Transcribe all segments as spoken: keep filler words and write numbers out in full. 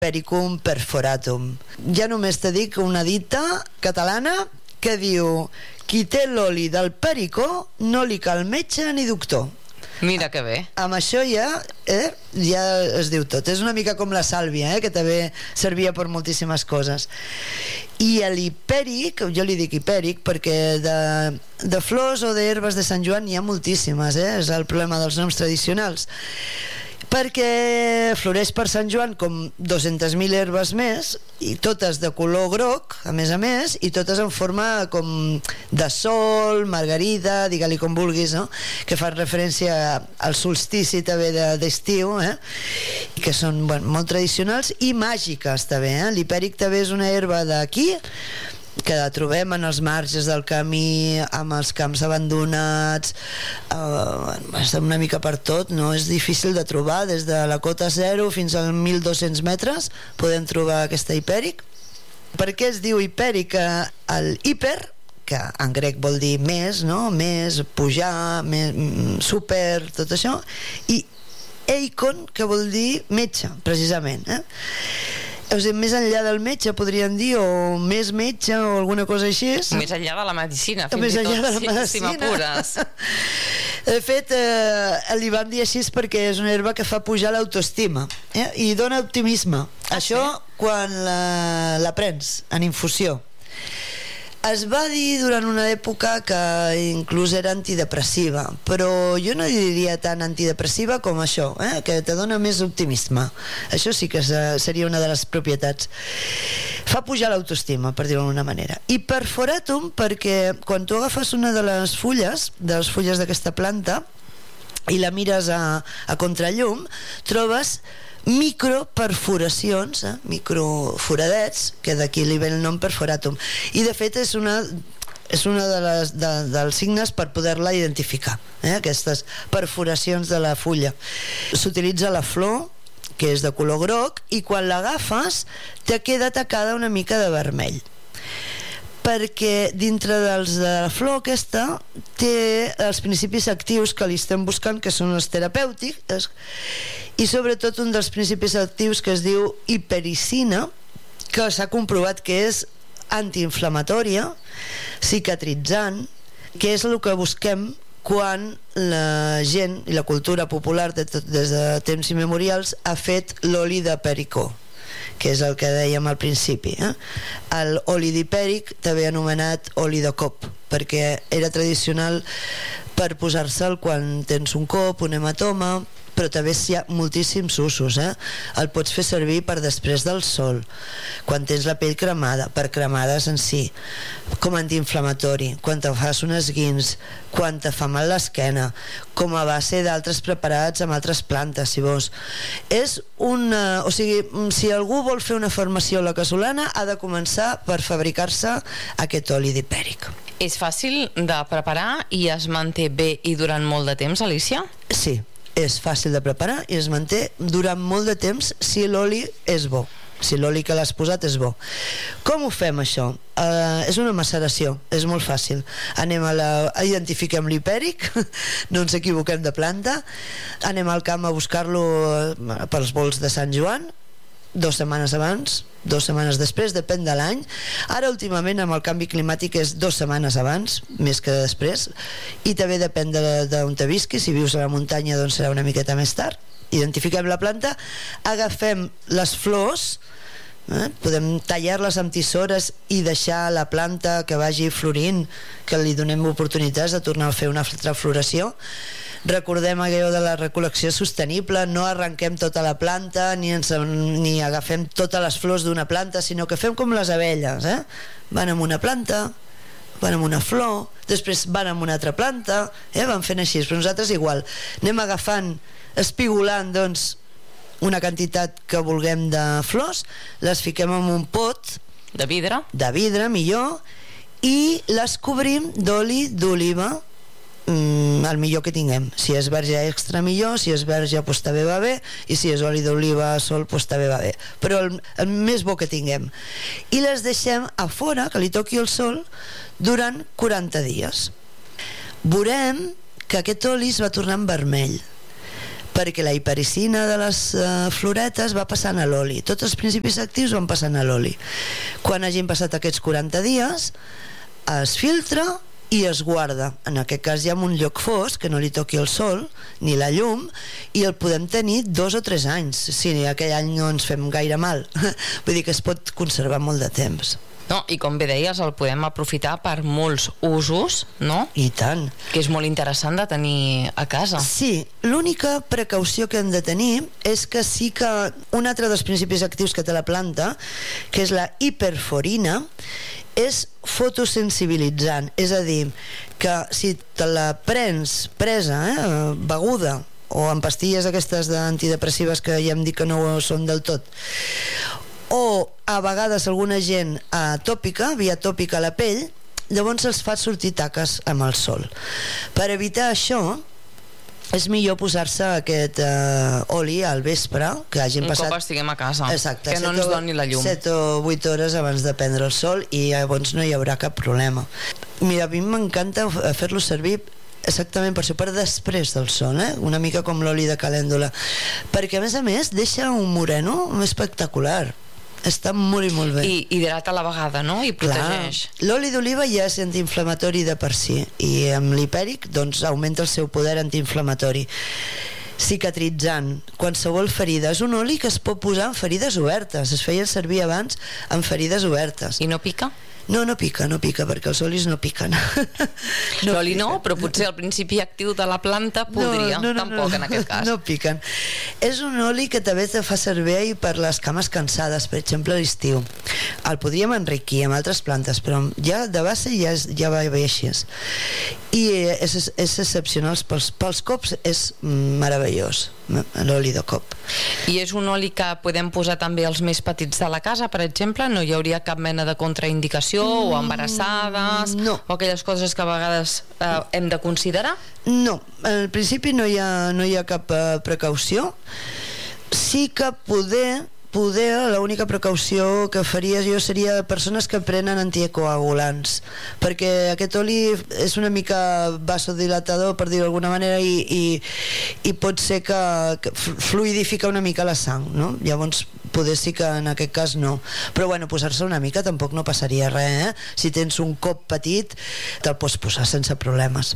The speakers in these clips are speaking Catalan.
Hipericum perforatum. Ja només te dic una dita catalana que diu: qui té l'oli del pericó no li cal metge ni doctor. Mira que bé. Amb això ja, eh, ja es diu tot. És una mica com la sàlvia, eh, que també servia per moltíssimes coses. I l'hipèric, jo li dic hipèric perquè de, de flors o d'herbes de Sant Joan n'hi ha moltíssimes, eh? És el problema dels noms tradicionals, perquè floreix per Sant Joan com dues-centes mil herbes més, i totes de color groc, a més a més, i totes en forma com de sol, margarida, digue-li com vulguis, no? Que fa referència al solstici també d'estiu, eh? Que són, bueno, molt tradicionals i màgiques també, eh? L'hipèric també és una herba d'aquí, que la trobem en els marges del camí, amb els camps abandonats, eh, està una mica per tot, no és difícil de trobar, des de la cota zero fins als mil dos-cents metres podem trobar aquesta hipèric. Per què es diu hipèric? El hiper, que en grec vol dir més, no? Més, pujar, més, super, tot això, i eikon, que vol dir metge, precisament, eh? O sigui, més enllà del metge, podríem dir, o més metge, o alguna cosa així. Més enllà de la medicina, fins més i tot, enllà de la si, medicina. si m'apures. De fet, eh, li vam dir així perquè és una herba que fa pujar l'autoestima, eh? I dona optimisme. Ah, això sí? Quan la, la prens en infusió. Es va dir durant una època que inclús era antidepressiva, però jo no diria tan antidepressiva com això, eh? Que te dona més optimisme. Això sí que seria una de les propietats. Fa pujar l'autoestima, per dir-ho d'alguna manera. I perforatum perquè quan tu agafes una de les fulles, de les fulles d'aquesta planta, i la mires a, a contrallum, trobes microperforacions, eh? microforadets, que d'aquí li ve el nom perforatum, i de fet és una és una de les, de, dels signes per poder-la identificar, eh? Aquestes perforacions de la fulla. S'utilitza la flor, que és de color groc, i quan l'agafes te queda tacada una mica de vermell, perquè dintre dels de la flor aquesta té els principis actius que li estem buscant, que són els terapèutics, i sobretot un dels principis actius que es diu hipericina, que s'ha comprovat que és antiinflamatòria, cicatritzant, que és el que busquem quan la gent i la cultura popular de tot, des de temps immemorials ha fet l'oli de pericó, que és el que dèiem al principi, eh? L'oli d'hipèric, també anomenat oli de cop, perquè era tradicional per posar-se'l quan tens un cop, un hematoma, però també hi ha moltíssims usos, eh? El pots fer servir per després del sol, quan tens la pell cremada, per cremades en si, com antiinflamatori, quan te fas un esguins, quan te fa mal l'esquena, com a base d'altres preparats amb altres plantes, si vols. És una... O sigui, si algú vol fer una formació a la casolana, ha de començar per fabricar-se aquest oli d'hipèric. És fàcil de preparar i es manté bé i durant molt de temps, Alicia? Sí, és fàcil de preparar i es manté durant molt de temps si l'oli és bo, si l'oli que l'has posat és bo. Com ho fem això? Uh, és una maceració, és molt fàcil. Anem a la... identifiquem l'hipèric, no ens equivoquem de planta, anem al camp a buscar-lo pels volts de Sant Joan, dues setmanes abans, dues setmanes després, depèn de l'any. Ara últimament amb el canvi climàtic és dues setmanes abans, més que després, i també depèn d'on te visquis. Si vius a la muntanya doncs serà una miqueta més tard. Identifiquem la planta, agafem les flors, eh? Podem tallar-les amb tisores i deixar la planta que vagi florint, que li donem oportunitats de tornar a fer una altra floració. Recordem allò de la recol·lecció sostenible, no arrenquem tota la planta ni, ens, ni agafem totes les flors d'una planta, sinó que fem com les abelles, eh? Van amb una planta, van amb una flor, després van amb una altra planta, eh? Van fent així, però nosaltres igual anem agafant, espigolant doncs una quantitat que vulguem de flors, les fiquem en un pot de vidre, de vidre millor, i les cobrim d'oli d'oliva, mm, el millor que tinguem. Si és verge extra millor, si és verge pues, també va bé, i si és oli d'oliva sol pues, també va bé, però el, el més bo que tinguem, i les deixem a fora, que li toqui el sol durant quaranta dies. Veurem que aquest oli es va tornant vermell, perquè la hipericina de les uh, floretes va passant a l'oli. Tots els principis actius van passant a l'oli. Quan hagin passat aquests quaranta dies, es filtra i es guarda. En aquest cas ja en un lloc fosc, que no li toqui el sol ni la llum, i el podem tenir dos o tres anys, si aquell any no ens fem gaire mal. Vull dir que es pot conservar molt de temps. No, i com bé deies, el podem aprofitar per molts usos, no? I tant. Que és molt interessant de tenir a casa. Sí, l'única precaució que hem de tenir és que sí que un altre dels principis actius que té la planta, que és la hiperforina, és fotosensibilitzant, és a dir, que si te la prens presa, eh, beguda, o en pastilles aquestes d'antidepressives que ja hem dit que no són del tot, o a vegades alguna gent uh, tòpica, via tòpica a la pell, llavors els fa sortir taques amb el sol. Per evitar això, és millor posar-se aquest uh, oli al vespre, que hagin un passat... cop estiguem a casa. Exacte, que no ens doni la llum. set o vuit hores abans de prendre el sol, i llavors no hi haurà cap problema. Mira, a mi m'encanta fer-lo servir exactament per això, per després del sol, eh? Una mica com l'oli de calèndula, perquè a més a més deixa un moreno espectacular. Està molt i molt bé. I hidrata a la vegada, no? I protegeix. L'oli d'oliva ja és antiinflamatori de per si, i amb l'hipèric doncs augmenta el seu poder antiinflamatori. Cicatritzant qualsevol ferida. És un oli que es pot posar en ferides obertes. Es feien servir abans en ferides obertes. I no pica? No, no pica, no pica, perquè els olis no piquen. No L'oli no, però potser el principi actiu de la planta podria, no, no, no, tampoc no, en aquest cas. No piquen. És un oli que també te fa servir per les cames cansades, per exemple a l'estiu. El podríem enriquir amb altres plantes, però ja de base ja, és, ja va bé així. I és, és excepcional pels, pels cops, és meravellós l'oli de cop. I és un oli que podem posar també als més petits de la casa, per exemple? No hi hauria cap mena de contraindicació mm, o embarassades no. o aquelles coses que a vegades eh, hem de considerar? No, al principi no hi ha, no hi ha cap uh, precaució. Sí que poder poder, l'única precaució que faria jo seria persones que prenen anticoagulants, perquè aquest oli és una mica vasodilatador, per dir-ho d'alguna manera, i, i, i pot ser que, que fluidifica una mica la sang, no? Llavors poder sí que en aquest cas no, però bueno, posar-se una mica tampoc no passaria res, eh? Si tens un cop petit te'l pots posar sense problemes.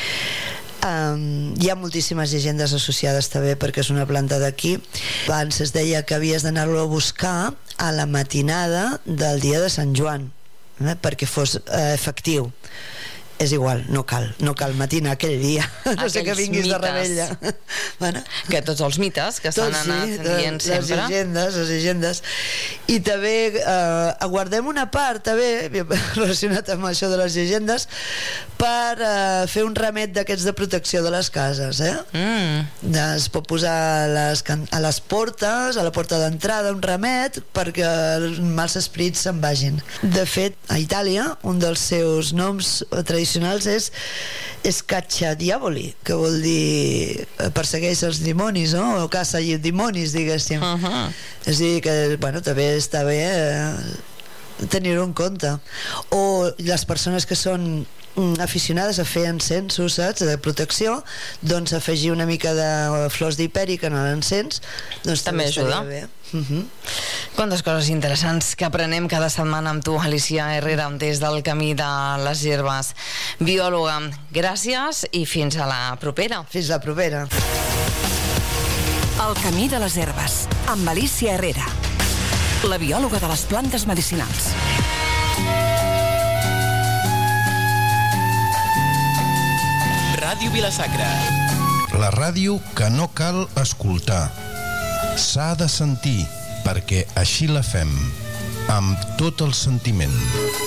Um, hi ha moltíssimes llegendes associades també, perquè és una planta d'aquí. Abans es deia que havies d'anar-lo a buscar a la matinada del dia de Sant Joan, eh, perquè fos eh, efectiu. És igual, no cal, no cal matinar aquell dia, no sé que vinguis mites. De Rebella. Bueno. Que tots els mites que s'han anat sí, dient sempre. Les llegendes, les llegendes. I també eh, guardem una part també relacionat amb això de les llegendes per eh, fer un remet d'aquests de protecció de les cases, eh? Mm. Es pot posar a les, a les portes, a la porta d'entrada, un remet perquè els mals esprits se'n vagin. De fet, a Itàlia, un dels seus noms tradicionals és Scacciadiavoli, que vol dir persegueix els dimonis, no? O caça dimonis, diguéssim. Uh-huh. És a dir, que bueno, també està bé eh, tenir-ho en compte. O les persones que són aficionades a fer encensos, saps, de protecció, doncs afegir una mica de flors d'hipèric en l'encens, doncs també ajuda bé. Uh-huh. Quantes coses interessants que aprenem cada setmana amb tu, Alicia Herrera, des del camí de les herbes. Biòloga, gràcies i fins a la propera. Fins la propera. El camí de les herbes, amb Alicia Herrera, la biòloga de les plantes medicinals. Ràdio Vila-sacra. La ràdio que no cal escoltar. S'ha de sentir, perquè així la fem, amb tot el sentiment.